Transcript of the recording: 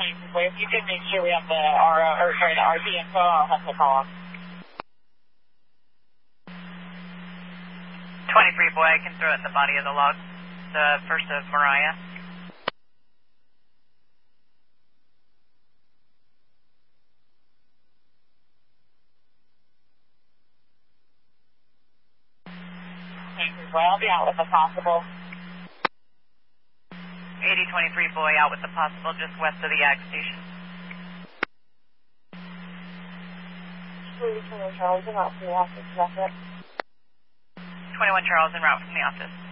If you can make sure we have the RP info, I'll have to call up. 23 boy, I can throw it in the body of the log. The first of Mariah. Well, I'll be out with a possible. 8023 boy, out with the possible just west of the ag station. 21 Charles, en route from the office, is that correct? 21 Charles, en route from the office.